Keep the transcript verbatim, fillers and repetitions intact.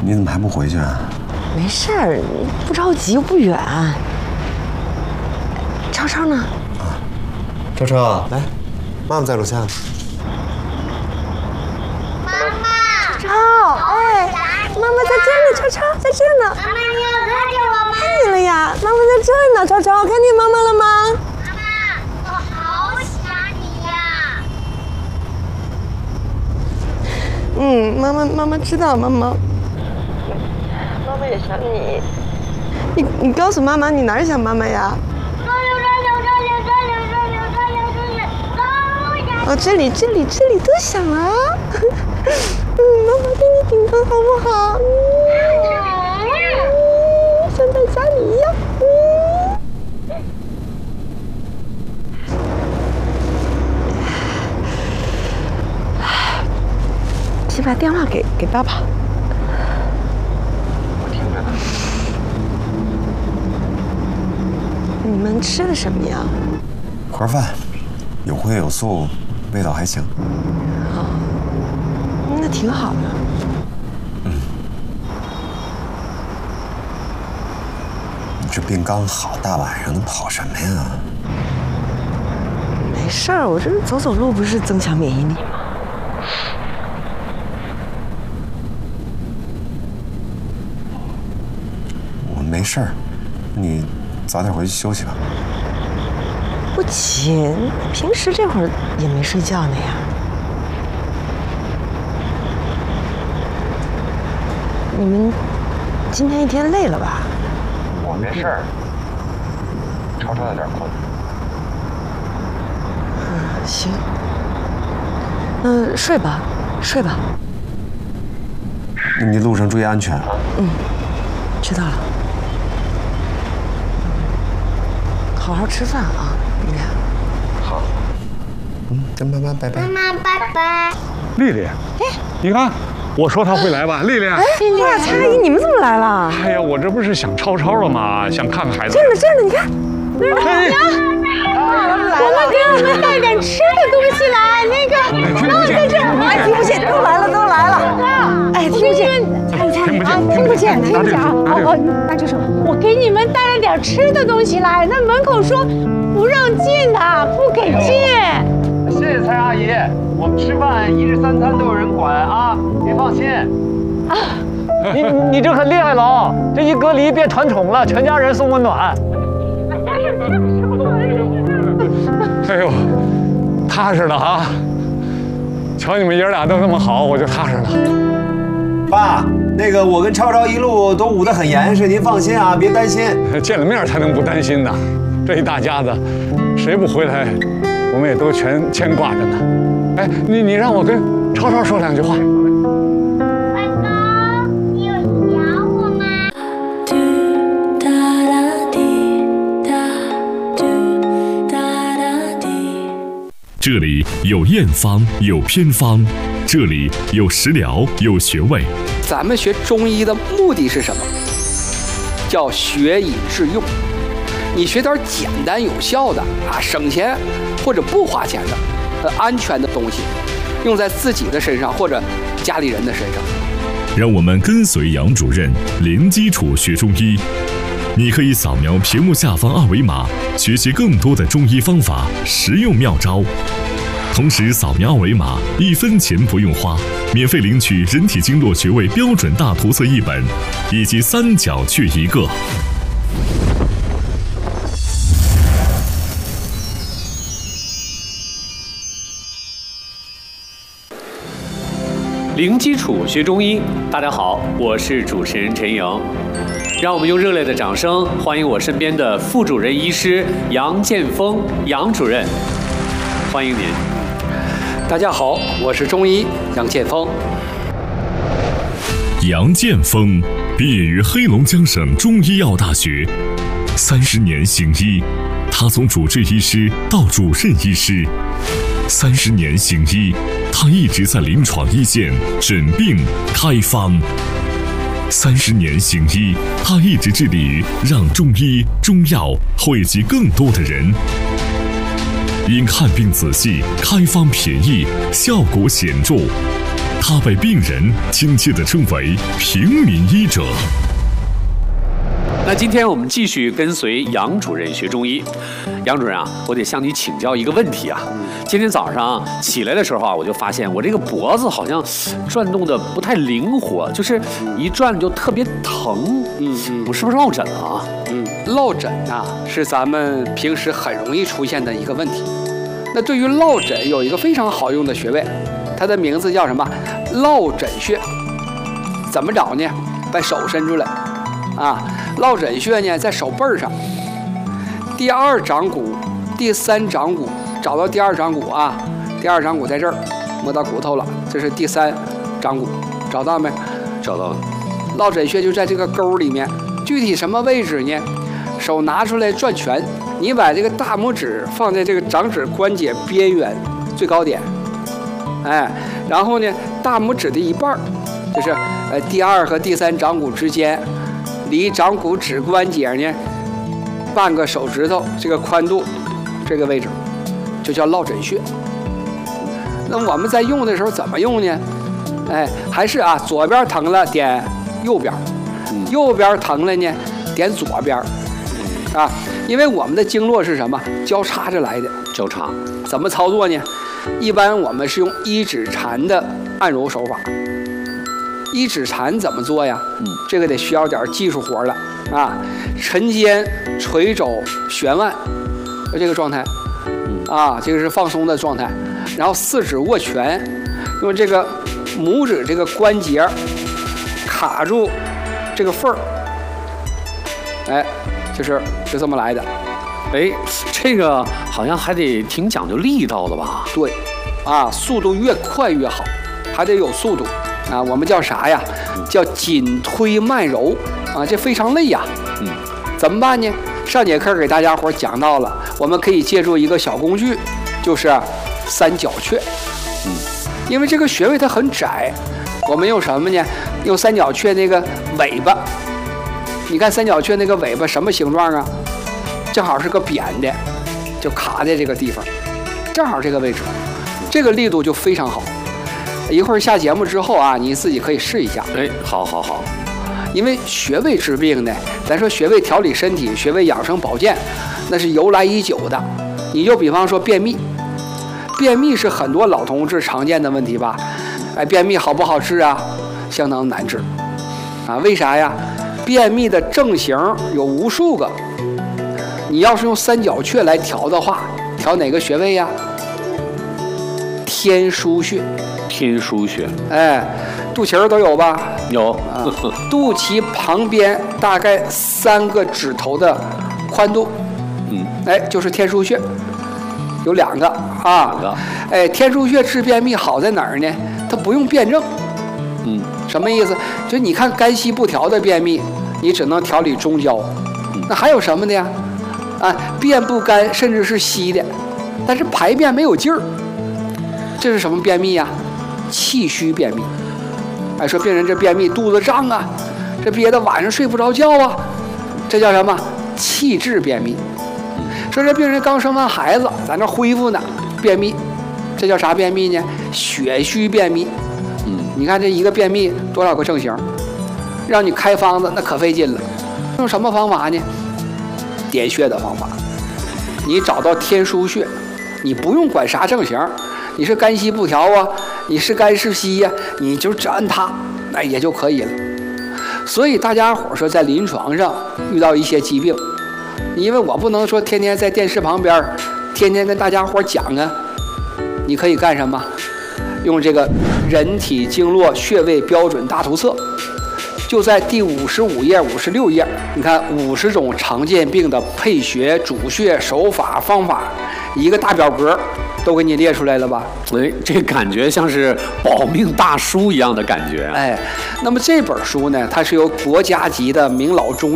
你怎么还不回去啊？ 没事儿，不着急又不远。超超呢？ 啊，超超，来，妈妈在楼下。 妈妈， 超超，哎，妈妈在这呢，超超在这呢。 妈妈，你有看见我吗？ 看见了呀，妈妈在这呢。超超，看见妈妈了吗？ 妈妈，我好想你呀。 嗯，妈妈，妈妈知道，妈妈。妈妈也想你。你你告诉妈妈，你哪儿想妈妈呀？哦，这里这里这里都想啊！嗯，妈妈给你顶灯好不好？嗯，像在家里一样。嗯，先把电话给给爸爸。 我听着呢。 你们吃的什么呀？ 盒饭，有荤有素。味道还行， 哦，那挺好的。 嗯，你这病刚好，大晚上的跑什么呀？ 没事儿，我这走走路不是增强免疫力吗？ 我没事儿，你早点回去休息吧。 不急，平时这会儿也没睡觉呢呀。你们今天一天累了吧？ 我没事儿，超超有点困。 嗯，行。那睡吧，睡吧。 你路上注意安全啊。 嗯，知道了。好好吃饭啊。你俩好，嗯，跟妈妈拜拜。 妈妈拜拜。 丽丽，哎，你看，我说她会来吧，丽丽。 哎，多少钱阿姨，你们怎么来了？ 哎呀，我这不是想超超了吗？想看看孩子。 这儿呢，这儿呢，你看，那儿呢。 我们给你们带点吃的东西来，那个，然后在这儿， 哎，听不见，都来了，都来了。哎，听不见， 猜一猜啊，听不见，听不见啊。好好，那就是我给你们带了点吃的东西来，那门口说不让进的，不给进。 谢谢蔡阿姨，我们吃饭一日三餐都有人管啊，您放心。啊，你你这可厉害了啊！这一隔离变团宠了，全家人送温暖。 哎呦，踏实了啊！瞧你们爷俩都那么好，我就踏实了。 爸，那个我跟超超一路都捂得很严实，您放心啊，别担心。 见了面才能不担心呢。这一大家子，谁不回来，我们也都全牵挂着呢。哎，你你让我跟超超说两句话。 外公，你有想我吗？ 这里有验方，有偏方，这里有食疗，有穴位。 咱们学中医的目的是什么？叫学以致用。你学点简单有效的啊，省钱或者不花钱的，呃，安全的东西，用在自己的身上或者家里人的身上。 让我们跟随杨主任，零基础学中医。你可以扫描屏幕下方二维码，学习更多的中医方法、实用妙招。同时，扫描二维码，一分钱不用花，免费领取人体经络穴位标准大图册一本，以及三角穴一个。 零基础学中医，大家好，我是主持人陈莹。让我们用热烈的掌声欢迎我身边的副主任医师杨建峰杨主任，欢迎您。 大家好，我是中医杨建峰。 杨建峰毕业于黑龙江省中医药大学，三十年行医，他从主治医师到主任医师，三十年行医，他一直在临床一线诊病开方。三十年行医，他一直致力于让中医中药惠及更多的人。因看病仔细、开方便宜、效果显著， 他被病人亲切地称为平民医者。 那今天我们继续跟随杨主任学中医。杨主任啊，我得向你请教一个问题啊。今天早上起来的时候啊，我就发现我这个脖子好像转动的不太灵活，就是一转就特别疼。嗯嗯，我是不是落枕了啊？ 嗯，落枕啊是咱们平时很容易出现的一个问题。那对于落枕有一个非常好用的穴位，它的名字叫什么？落枕穴。怎么找呢？把手伸出来，啊，落枕穴呢在手背上，第二掌骨、第三掌骨，找到第二掌骨啊，第二掌骨在这儿，摸到骨头了，这是第三掌骨，找到没？ 找到了。 落枕穴就在这个沟里面，具体什么位置呢？手拿出来转拳，你把这个大拇指放在这个掌指关节边缘最高点，哎，然后呢，大拇指的一半，就是呃第二和第三掌骨之间，离掌骨指关节呢半个手指头这个宽度，这个位置就叫落枕穴。那我们在用的时候怎么用呢？哎，还是啊，左边疼了点右边，右边疼了呢点左边。啊，因为我们的经络是什么？交叉着来的。 交叉怎么操作呢？一般我们是用一指禅的按揉手法。一指禅怎么做呀？嗯，这个得需要点技术活了啊。沉肩垂肘悬腕，就这个状态。啊，这个是放松的状态。然后四指握拳，用这个拇指这个关节卡住这个缝儿。哎。就是是这么来的， 哎，这个好像还得挺讲究力道的吧？ 对，啊，速度越快越好，还得有速度啊。我们叫啥呀？叫紧推慢揉啊，这非常累呀。嗯，怎么办呢？上节课给大家伙讲到了，我们可以借助一个小工具，就是三角雀。嗯，因为这个穴位它很窄，我们用什么呢？用三角雀那个尾巴。你看三角雀那个尾巴什么形状啊？正好是个扁的，就卡在这个地方，正好这个位置，这个力度就非常好。一会儿下节目之后啊，你自己可以试一下。 哎，好好好。 因为穴位治病呢，咱说穴位调理身体、穴位养生保健，那是由来已久的。你就比方说便秘，便秘是很多老同志常见的问题吧？哎，便秘好不好治啊？相当难治啊？为啥呀？便秘的症型有无数个，你要是用三角雀来调的话，调哪个穴位呀？天枢穴。 天枢穴， 哎，肚脐儿都有吧？ 有。 啊，肚脐旁边大概三个指头的宽度，嗯，哎，就是天枢穴，有两个啊。 两个。 哎，天枢穴治便秘好在哪儿呢？它不用辩证。嗯，什么意思？就你看肝息不调的便秘，你只能调理中焦。那还有什么的呀？啊，便不干，甚至是稀的，但是排便没有劲儿，这是什么便秘呀？气虚便秘。哎，说病人这便秘肚子胀啊，这憋得晚上睡不着觉啊，这叫什么？气滞便秘。说这病人刚生完孩子，在那恢复呢，便秘，这叫啥便秘呢？血虚便秘。嗯，你看这一个便秘多少个症型，让你开方子那可费劲了。用什么方法呢？点穴的方法。你找到天枢穴，你不用管啥症型，你是肝息不调啊，你是肝是稀呀、啊，你就只按它，那也就可以了。所以大家伙说在临床上遇到一些疾病，因为我不能说天天在电视旁边，天天跟大家伙讲啊，你可以干什么？用这个人体经络穴位标准大图册，就在第五十五页、五十六页，你看五十种常见病的配穴、主穴、手法、方法，一个大表格都给你列出来了吧？ 哎，这感觉像是保命大书一样的感觉啊！ 哎，那么这本书呢，它是由国家级的名老中